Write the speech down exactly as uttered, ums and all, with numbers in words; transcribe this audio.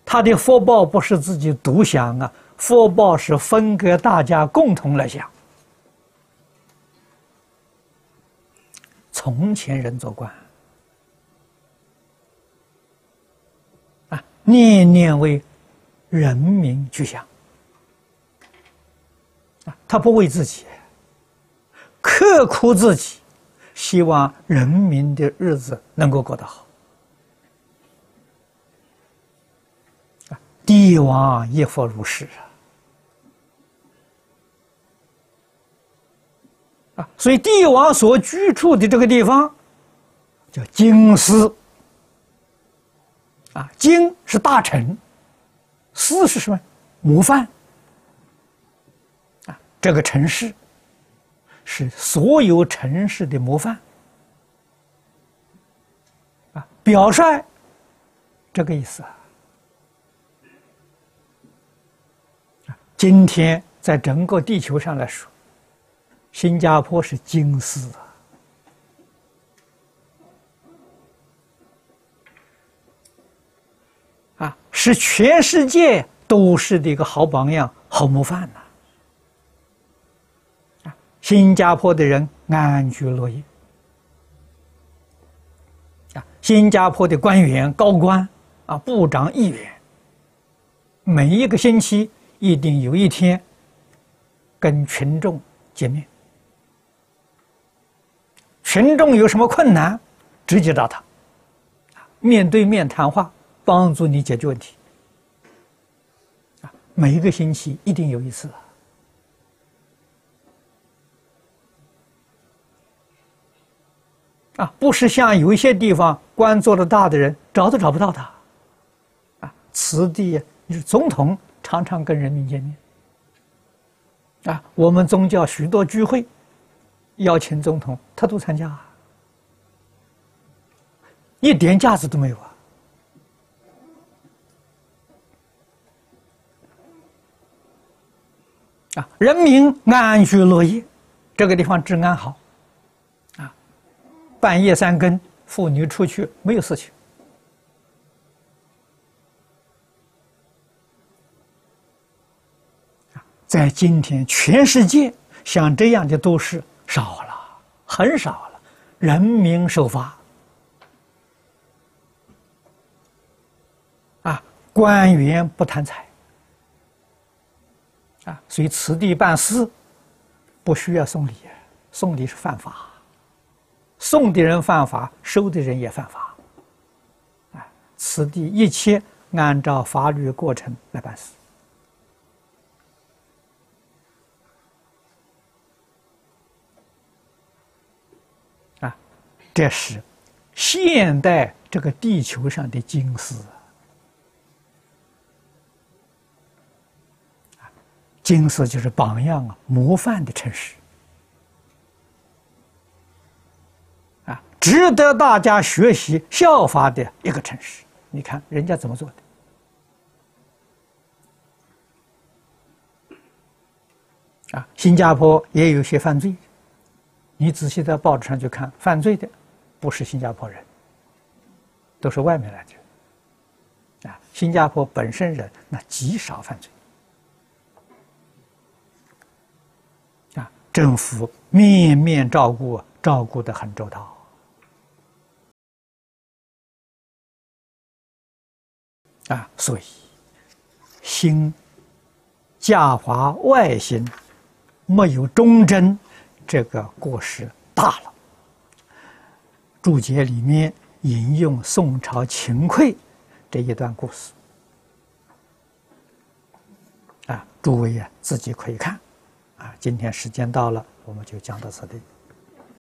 他的福报不是自己独享啊，福报是分给大家共同来享。从前人做官啊，念念为人民去想啊，他不为自己，刻苦自己，希望人民的日子能够过得好。啊，帝王亦复如是啊。啊，所以帝王所居住的这个地方叫京师啊，京是大臣，师是什么？模范啊，这个城市是所有城市的模范啊，表率这个意思啊。今天在整个地球上来说，新加坡是京师啊，啊，是全世界都市的一个好榜样、好模范呐、啊。新加坡的人安居乐业啊，新加坡的官员、高官啊，部长、议员，每一个星期一定有一天跟群众见面。群众有什么困难，直接找他，面对面谈话，帮助你解决问题。啊，每一个星期一定有一次啊，不是像有一些地方官做得大的人找都找不到他。啊，此地你是总统，常常跟人民见面。啊，我们宗教许多聚会。邀请总统，他都参加啊，一点架子都没有啊！啊，人民安居乐业，这个地方治安好，啊，半夜三更，妇女出去没有事情，啊，在今天全世界像这样的都市少了，很少了，人民守法，啊，官员不贪财，啊，所以此地办事不需要送礼，送礼是犯法，送的人犯法，收的人也犯法，啊，此地一切按照法律过程来办事。这是现代这个地球上的京师啊，京师就是榜样啊，模范的城市啊，值得大家学习效法的一个城市。你看人家怎么做的啊？新加坡也有些犯罪，你仔细在报纸上去看，犯罪的不是新加坡人，都是外面来的。啊，新加坡本身人那极少犯罪。啊，政府面面照顾，照顾得很周到。啊，所以兴家华外兴，没有忠贞，这个过失大了。注解里面引用宋朝秦桧这一段故事，啊，诸位啊自己可以看，啊，今天时间到了，我们就讲到此地。